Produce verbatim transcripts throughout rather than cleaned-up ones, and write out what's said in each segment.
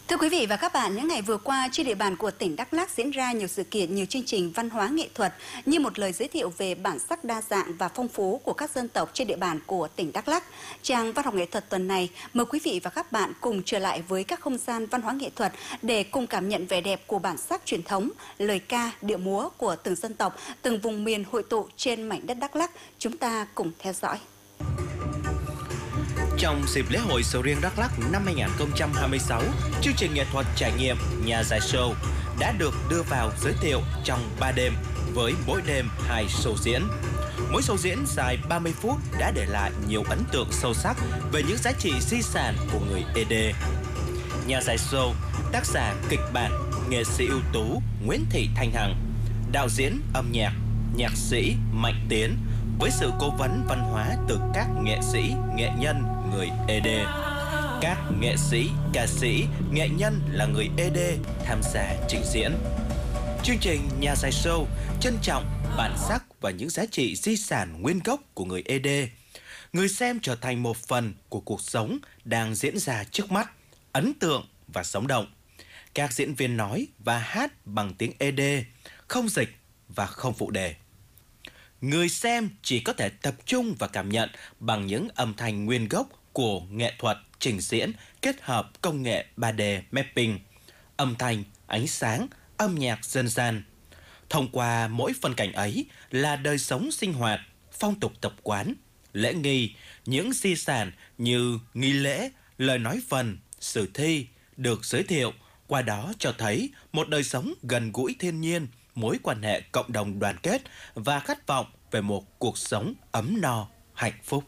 Thưa quý vị và các bạn, những ngày vừa qua trên địa bàn của tỉnh Đắk Lắk diễn ra nhiều sự kiện, nhiều chương trình văn hóa nghệ thuật như một lời giới thiệu về bản sắc đa dạng và phong phú của các dân tộc trên địa bàn của tỉnh Đắk Lắk. Trang văn học nghệ thuật tuần này mời quý vị và các bạn cùng trở lại với các không gian văn hóa nghệ thuật để cùng cảm nhận vẻ đẹp của bản sắc truyền thống, lời ca, điệu múa của từng dân tộc, từng vùng miền hội tụ trên mảnh đất Đắk Lắk. Chúng ta cùng theo dõi. Trong dịp lễ hội sầu riêng Đắk Lắk năm hai nghìn không trăm hai mươi sáu, chương trình nghệ thuật trải nghiệm Nhà dài show đã được đưa vào giới thiệu trong ba đêm với mỗi đêm hai show diễn. Mỗi show diễn dài ba mươi phút đã để lại nhiều ấn tượng sâu sắc về những giá trị di sản của người Ê Đê. Nhà dài show, tác giả kịch bản, nghệ sĩ ưu tú Nguyễn Thị Thanh Hằng, đạo diễn âm nhạc, nhạc sĩ Mạnh Tiến, với sự cố vấn văn hóa từ các nghệ sĩ, nghệ nhân người Ê Đê. Các nghệ sĩ, ca sĩ, nghệ nhân là người Ê Đê tham gia trình diễn. Chương trình Nhà dài show trân trọng bản sắc và những giá trị di sản nguyên gốc của người Ê Đê. Người xem trở thành một phần của cuộc sống đang diễn ra trước mắt, ấn tượng và sống động. Các diễn viên nói và hát bằng tiếng Ê Đê, không dịch và không phụ đề. Người xem chỉ có thể tập trung và cảm nhận bằng những âm thanh nguyên gốc của nghệ thuật trình diễn kết hợp công nghệ ba D mapping, âm thanh, ánh sáng, âm nhạc dân gian. Thông qua mỗi phân cảnh ấy là đời sống sinh hoạt, phong tục tập quán, lễ nghi, những di sản như nghi lễ, lời nói phần, sử thi được giới thiệu, qua đó cho thấy một đời sống gần gũi thiên nhiên, mối quan hệ cộng đồng đoàn kết và khát vọng về một cuộc sống ấm no, hạnh phúc.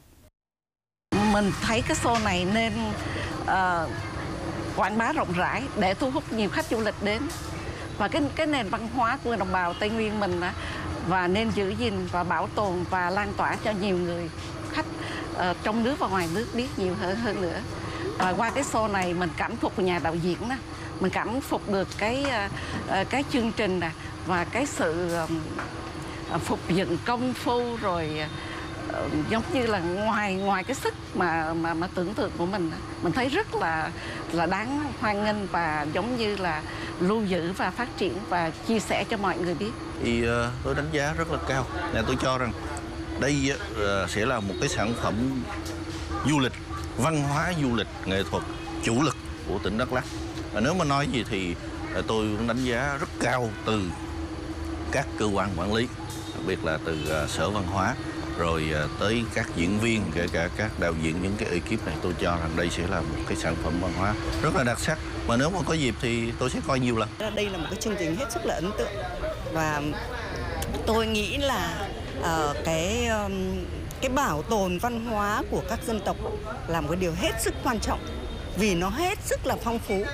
Mình thấy cái show này nên uh, quảng bá rộng rãi để thu hút nhiều khách du lịch đến. Và cái cái nền văn hóa của đồng bào Tây Nguyên mình uh, và nên giữ gìn và bảo tồn và lan tỏa cho nhiều người khách uh, trong nước và ngoài nước biết nhiều hơn hơn nữa. Và qua cái show này mình cảm phục nhà đạo diễn đó, mình cảm phục được cái uh, uh, cái chương trình này và cái sự uh, phục dựng công phu rồi uh, giống như là ngoài ngoài cái sức mà mà mà tưởng tượng của mình, mình thấy rất là là đáng hoan nghênh và giống như là lưu giữ và phát triển và chia sẻ cho mọi người biết. Thì uh, tôi đánh giá rất là cao. Nên tôi cho rằng đây uh, sẽ là một cái sản phẩm du lịch, văn hóa du lịch, nghệ thuật chủ lực của tỉnh Đắk Lắk. Và nếu mà nói gì thì uh, tôi cũng đánh giá rất cao từ các cơ quan quản lý, đặc biệt là từ uh, Sở Văn hóa, rồi uh, tới các diễn viên, kể cả các đạo diễn, những cái ekip này. Tôi cho rằng đây sẽ là một cái sản phẩm văn hóa rất là đặc sắc. Mà nếu mà có dịp thì tôi sẽ coi nhiều lần. Đây là một cái chương trình hết sức là ấn tượng. Và tôi nghĩ là uh, cái um, cái bảo tồn văn hóa của các dân tộc là một cái điều hết sức quan trọng, vì nó hết sức là phong phú.